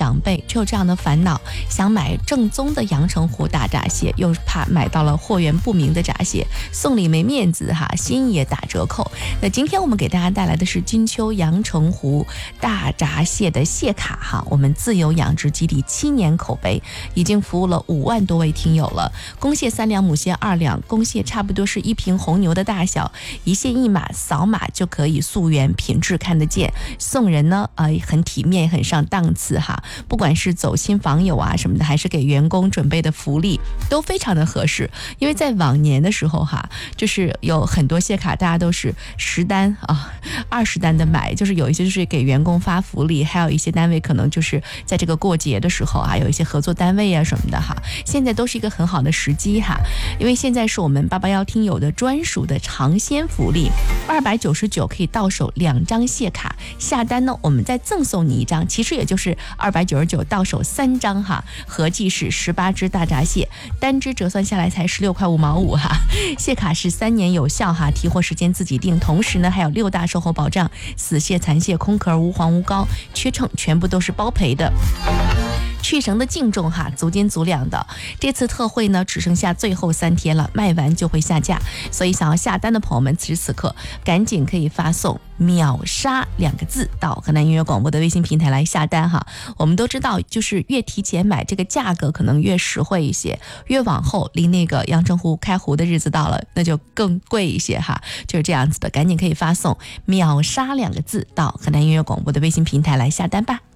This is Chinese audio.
长辈就有这样的烦恼，想买正宗的阳澄湖大闸蟹，又怕买到了货源不明的闸蟹，送礼没面子哈，心也打折扣。那今天我们给大家带来的是金秋阳澄湖大闸蟹的蟹卡哈，我们自由养殖基地7年口碑，已经服务了5万多位听友了。公蟹3两，母蟹2两，公蟹差不多是一瓶红牛的大小，一蟹一码，扫码就可以溯源，品质看得见。送人呢，很体面，很上档次哈。不管是走亲访友啊什么的，还是给员工准备的福利，都非常的合适。因为在往年的时候哈，就是有很多蟹卡，大家都是10单啊、20单的买，就是有一些就是给员工发福利，还有一些单位可能就是在这个过节的时候啊，有一些合作单位啊什么的哈。现在都是一个很好的时机哈，因为现在是我们881听友的专属的尝鲜福利，299可以到手2张蟹卡，下单呢我们再赠送你1张，其实也就是299到手3张哈，合计是18只大闸蟹，单只折算下来才16块5毛5哈。蟹卡是3年有效哈，提货时间自己定，同时呢还有6大售后保障，死蟹、残蟹、空壳、无黄无膏、缺秤全部都是包赔的。去绳的净重哈，足斤足两的。这次特惠呢只剩下最后3天了，卖完就会下架，所以想要下单的朋友们，此时此刻赶紧可以发送秒杀2个字到河南音乐广播的微信平台来下单哈。我们都知道，就是越提前买，这个价格可能越实惠一些，越往后离那个阳澄湖开湖的日子到了，那就更贵一些哈，就是这样子的。赶紧可以发送秒杀2个字到河南音乐广播的微信平台来下单吧。